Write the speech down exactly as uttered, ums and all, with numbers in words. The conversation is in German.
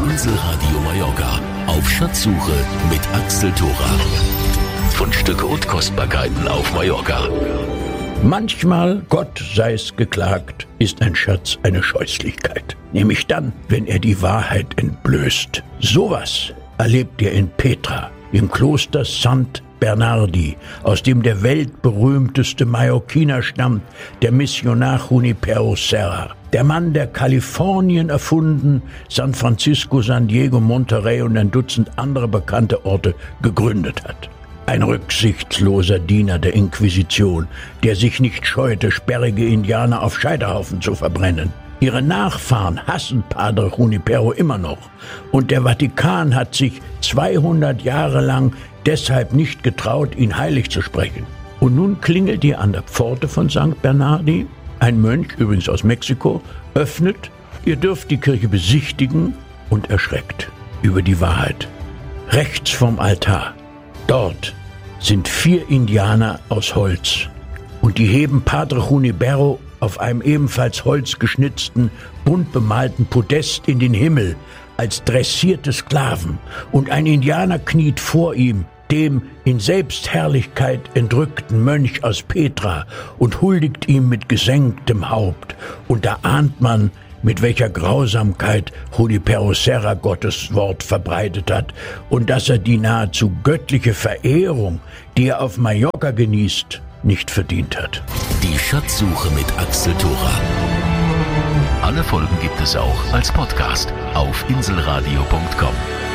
Inselradio Mallorca auf Schatzsuche mit Axel Thora. Fundstücke und Kostbarkeiten auf Mallorca. Manchmal, Gott sei's geklagt, ist ein Schatz eine Scheußlichkeit. Nämlich dann, wenn er die Wahrheit entblößt. Sowas erlebt ihr in Petra, im Kloster Sant Bernardi, aus dem der weltberühmteste Mallorquiner stammt, der Missionar Junipero Serra. Der Mann, der Kalifornien erfunden, San Francisco, San Diego, Monterey und ein Dutzend andere bekannte Orte gegründet hat. Ein rücksichtsloser Diener der Inquisition, der sich nicht scheute, sperrige Indianer auf Scheiterhaufen zu verbrennen. Ihre Nachfahren hassen Padre Junipero immer noch. Und der Vatikan hat sich zweihundert Jahre lang deshalb nicht getraut, ihn heilig zu sprechen. Und nun klingelt ihr an der Pforte von Sankt Bernardi. Ein Mönch, übrigens aus Mexiko, öffnet. Ihr dürft die Kirche besichtigen und erschreckt über die Wahrheit. Rechts vom Altar, dort sind vier Indianer aus Holz. Und die heben Padre Junipero auf einem ebenfalls holzgeschnitzten, bunt bemalten Podest in den Himmel als dressierte Sklaven. Und ein Indianer kniet vor ihm, dem in Selbstherrlichkeit entrückten Mönch aus Petra, und huldigt ihm mit gesenktem Haupt. Und da ahnt man, mit welcher Grausamkeit Junipero Serra Gottes Wort verbreitet hat und dass er die nahezu göttliche Verehrung, die er auf Mallorca genießt, nicht verdient hat. Die Schatzsuche mit Axel Thora. Alle Folgen gibt es auch als Podcast auf inselradio punkt com.